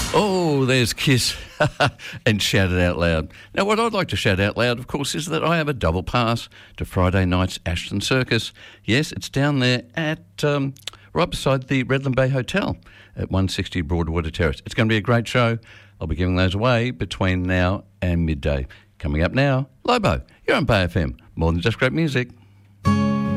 Oh, there's Kiss and Shout It Out Loud. Now, what I'd like to shout out loud, of course, is that I have a double pass to Friday night's Ashton Circus. Yes, it's down there at right beside the Redland Bay Hotel at 160 Broadwater Terrace. It's going to be a great show. I'll be giving those away between now and midday. Coming up now, Lobo, you're on Bay FM. More than just great music.